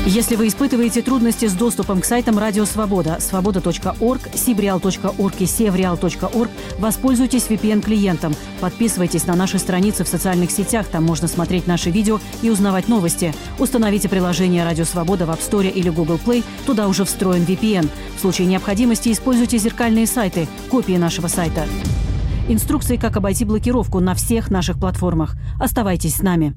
Если вы испытываете трудности с доступом к сайтам Радио Свобода, свобода.орг, sibreal.org и sevreal.org, воспользуйтесь VPN-клиентом. Подписывайтесь на наши страницы в социальных сетях, там можно смотреть наши видео и узнавать новости. Установите приложение Радио Свобода в App Store или Google Play, туда уже встроен VPN. В случае необходимости используйте зеркальные сайты, копии нашего сайта. Инструкции, как обойти блокировку на всех наших платформах. Оставайтесь с нами.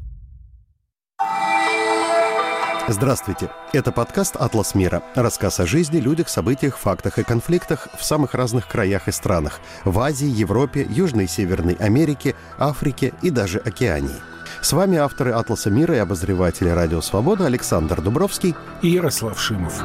Здравствуйте. Это подкаст «Атлас мира». Рассказ о жизни, людях, событиях, фактах и конфликтах в самых разных краях и странах. В Азии, Европе, Южной и Северной Америке, Африке и даже Океании. С вами авторы «Атласа мира» и обозреватели «Радио Свобода» Александр Дубровский и Ярослав Шимов.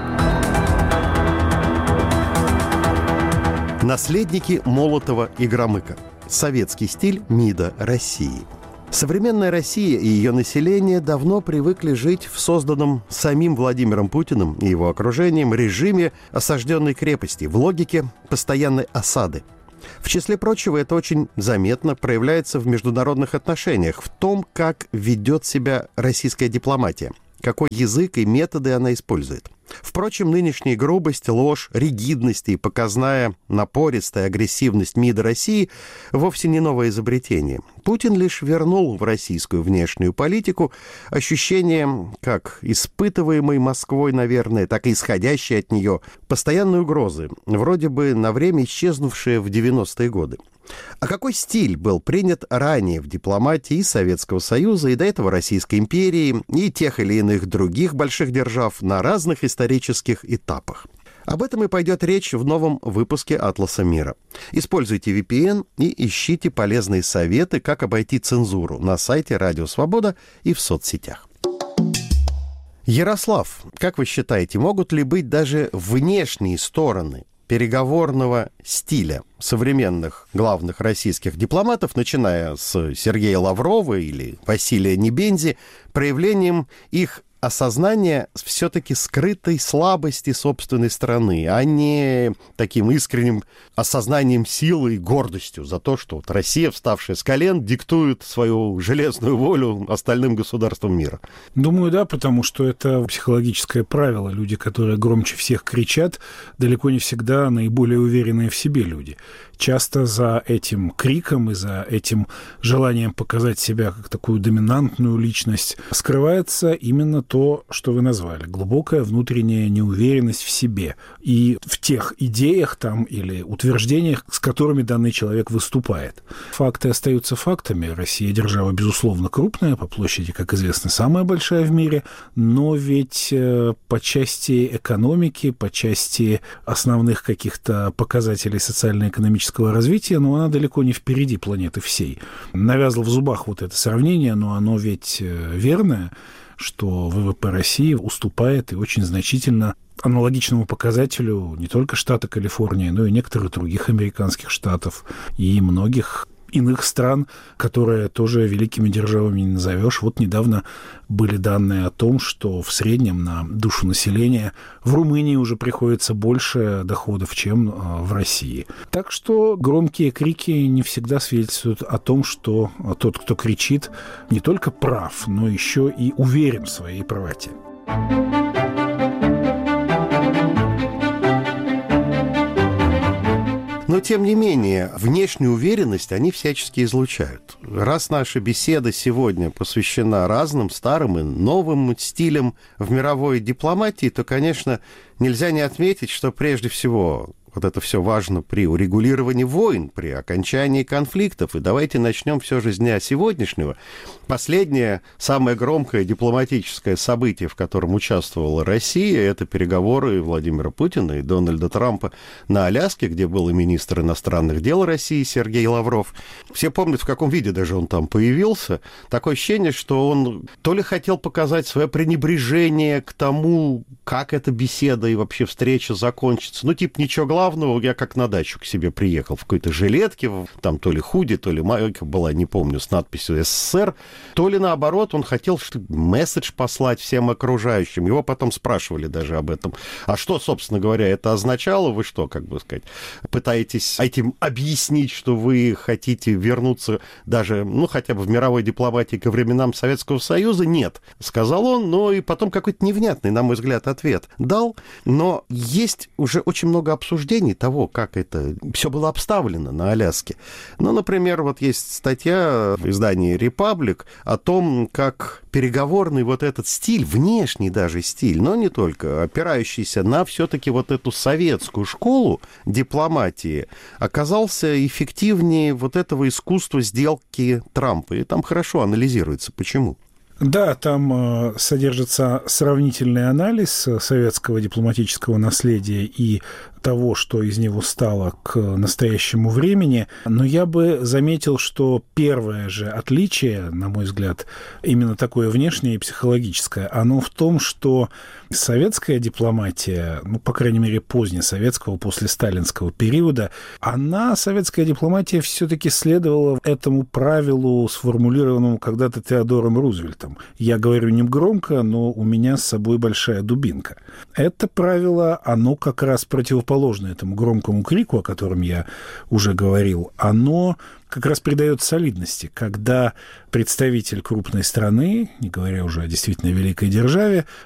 Наследники Молотова и Громыка. Советский стиль МИДа России. Современная Россия и ее население давно привыкли жить в созданном самим Владимиром Путиным и его окружением режиме осажденной крепости, в логике постоянной осады. В числе прочего, это очень заметно проявляется в международных отношениях, в том, как ведет себя российская дипломатия, какой язык и методы она использует. Впрочем, нынешняя грубость, ложь, ригидность и показная напористая агрессивность МИДа России вовсе не новое изобретение. Путин лишь вернул в российскую внешнюю политику ощущение, как испытываемой Москвой, наверное, так и исходящей от нее постоянной угрозы, вроде бы на время исчезнувшие в 90-е годы. А какой стиль был принят ранее в дипломатии и Советского Союза, и до этого Российской империи, и тех или иных других больших держав на разных исторических этапах? Об этом и пойдет речь в новом выпуске «Атласа мира». Используйте VPN и ищите полезные советы, как обойти цензуру на сайте Радио Свобода и в соцсетях. Ярослав, как вы считаете, могут ли быть даже внешние стороны переговорного стиля современных главных российских дипломатов, начиная с Сергея Лаврова или Василия Небензи, проявлением их осознания все-таки скрытой слабости собственной страны, а не таким искренним осознанием силы и гордостью за то, что вот Россия, вставшая с колен, диктует свою железную волю остальным государствам мира? Думаю, да, потому что это психологическое правило. Люди, которые громче всех кричат, далеко не всегда наиболее уверенные в себе люди. Часто за этим криком и за этим желанием показать себя как такую доминантную личность скрывается именно то, что вы назвали. Глубокая внутренняя неуверенность в себе и в тех идеях там или утверждениях, с которыми данный человек выступает. Факты остаются фактами. Россия держава, безусловно, крупная, по площади, как известно, самая большая в мире, но ведь по части экономики, по части основных каких-то показателей социально-экономического развития, но она далеко не впереди планеты всей. Навязал в зубах вот это сравнение, но оно ведь верное, что ВВП России уступает и очень значительно аналогичному показателю не только штата Калифорния, но и некоторых других американских штатов и многих иных стран, которые тоже великими державами не назовешь. Вот недавно были данные о том, что в среднем на душу населения в Румынии уже приходится больше доходов, чем в России. Так что громкие крики не всегда свидетельствуют о том, что тот, кто кричит, не только прав, но еще и уверен в своей правоте. Но, тем не менее, внешнюю уверенность они всячески излучают. Раз наша беседа сегодня посвящена разным старым и новым стилям в мировой дипломатии, то, конечно, нельзя не отметить, что прежде всего вот это все важно при урегулировании войн, при окончании конфликтов. И давайте начнем все же с дня сегодняшнего. Последнее, самое громкое дипломатическое событие, в котором участвовала Россия, это переговоры Владимира Путина и Дональда Трампа на Аляске, где был и министр иностранных дел России Сергей Лавров. Все помнят, в каком виде даже он там появился. Такое ощущение, что он то ли хотел показать свое пренебрежение к тому, как эта беседа и вообще встреча закончится. Ну, типа, ничего главного, главного я как на дачу к себе приехал в какой-то жилетке, там то ли худи, то ли майка была, не помню, с надписью СССР, то ли наоборот, он хотел месседж послать всем окружающим. Его потом спрашивали даже об этом. А что, собственно говоря, это означало? Вы что, как бы сказать, пытаетесь этим объяснить, что вы хотите вернуться даже, ну, хотя бы в мировой дипломатии ко временам Советского Союза? Нет, сказал он, но и потом какой-то невнятный, на мой взгляд, ответ дал. Но есть уже очень много обсуждений того, как это все было обставлено на Аляске. Ну, например, вот есть статья в издании «Репаблик» о том, как переговорный вот этот стиль, внешний даже стиль, но не только, опирающийся на все-таки вот эту советскую школу дипломатии, оказался эффективнее вот этого искусства сделки Трампа. И там хорошо анализируется. Почему? Да, там содержится сравнительный анализ советского дипломатического наследия и того, что из него стало к настоящему времени. Но я бы заметил, что первое же отличие, на мой взгляд, именно такое внешнее и психологическое, оно в том, что советская дипломатия, ну, по крайней мере, позднесоветского, после сталинского периода, советская дипломатия все-таки следовала этому правилу, сформулированному когда-то Теодором Рузвельтом. Я говорю не громко, но у меня с собой большая дубинка. Это правило, оно как раз противоположно этому громкому крику, о котором я уже говорил, оно как раз придает солидности, когда представитель крупной страны, не говоря уже о действительно великой державе,